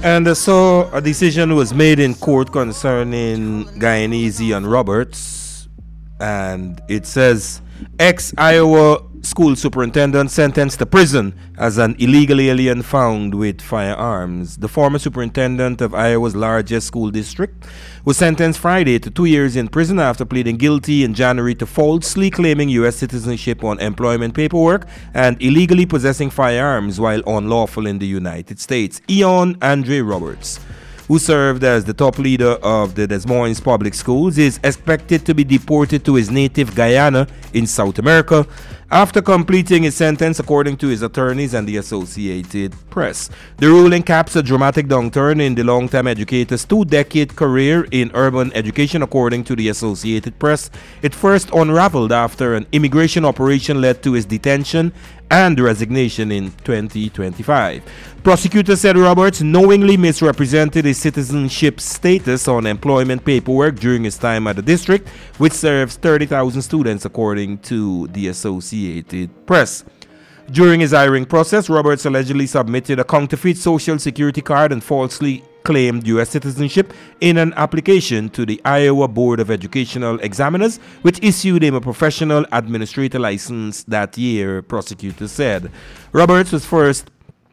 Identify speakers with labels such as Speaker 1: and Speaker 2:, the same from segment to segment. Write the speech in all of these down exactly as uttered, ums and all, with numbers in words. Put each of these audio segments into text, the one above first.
Speaker 1: And uh, so a decision was made in court concerning Guyanese and Roberts, and it says ex-Iowa school superintendent sentenced to prison as an illegal alien found with firearms. The former superintendent of Iowa's largest school district was sentenced Friday to two years in prison after pleading guilty in January to falsely claiming U S citizenship on employment paperwork and illegally possessing firearms while unlawful in the United States. Eon Andre Roberts, who served as the top leader of the Des Moines Public Schools, is expected to be deported to his native Guyana in South America after completing his sentence, according to his attorneys and the Associated Press. The ruling caps a dramatic downturn in the long-time educator's two-decade career in urban education, according to the Associated Press. It first unraveled after an immigration operation led to his detention and resignation in twenty twenty-five. Prosecutors said Roberts knowingly misrepresented his citizenship status on employment paperwork during his time at the district, which serves thirty thousand students, according to the Associated Press. During his hiring process, Roberts allegedly submitted a counterfeit social security card and falsely claimed U S citizenship in an application to the Iowa Board of Educational Examiners, which issued him a professional administrator license that year, prosecutors said. Roberts was first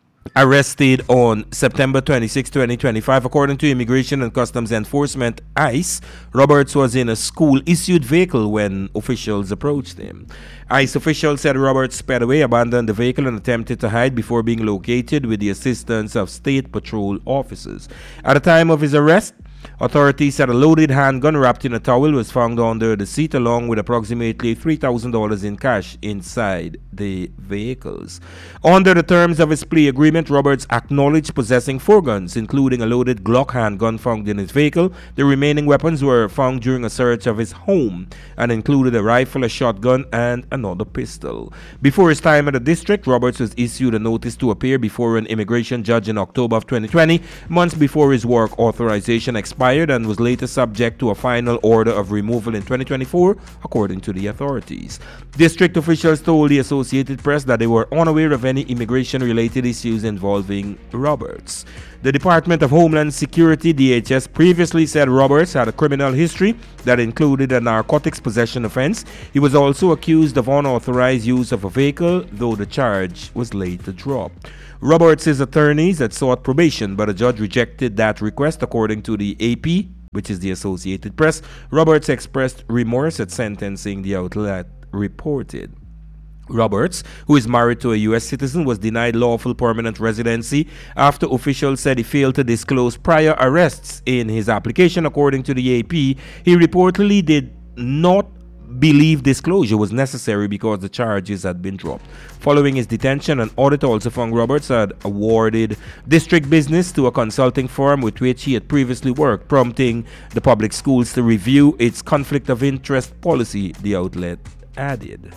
Speaker 1: arrested on September twenty-sixth, twenty twenty-five. According to Immigration and Customs Enforcement, ICE, Roberts was in a school-issued vehicle when officials approached him. ICE officials said Roberts sped away, abandoned the vehicle, and attempted to hide before being located with the assistance of State Patrol officers. At the time of his arrest, authorities said a loaded handgun wrapped in a towel was found under the seat, along with approximately three thousand dollars in cash inside the vehicles. Under the terms of his plea agreement, Roberts acknowledged possessing four guns, including a loaded Glock handgun found in his vehicle. The remaining weapons were found during a search of his home and included a rifle, a shotgun, and another pistol. Before his time at the district, Roberts was issued a notice to appear before an immigration judge in October of twenty twenty, months before his work authorization expired, and was later subject to a final order of removal in twenty twenty-four, according to the authorities. District officials told the Associated Press that they were unaware of any immigration-related issues involving Roberts. The Department of Homeland Security, D H S, previously said Roberts had a criminal history that included a narcotics possession offense. He was also accused of unauthorized use of a vehicle, though the charge was later dropped. Roberts' attorneys had sought probation, but a judge rejected that request, according to the A P, which is the Associated Press. Roberts expressed remorse at sentencing, the outlet reported. Roberts, who is married to a U S citizen, was denied lawful permanent residency after officials said he failed to disclose prior arrests in his application, according to the A P. He reportedly did not believe disclosure was necessary because the charges had been dropped. Following his detention, an audit also found Roberts had awarded district business to a consulting firm with which he had previously worked, prompting the public schools to review its conflict of interest policy, the outlet added.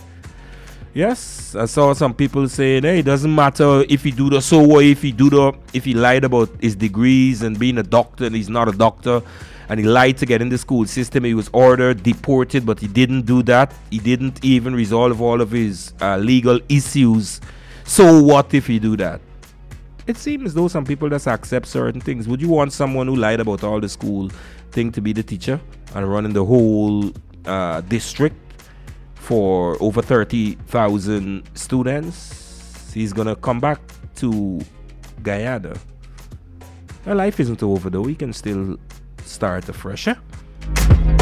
Speaker 1: Yes, I saw some people saying, hey, it doesn't matter if he do the so what if he do the if he lied about his degrees and being a doctor and he's not a doctor, and he lied to get in the school system. He was ordered deported, but he didn't do that. He didn't even resolve all of his uh, legal issues. So what if he do that? It seems as though some people just accept certain things. Would you want someone who lied about all the school thing to be the teacher and running the whole uh, district for over thirty thousand students? He's going to come back to Guyana. Well, life isn't over though. We can still start afresh. Eh?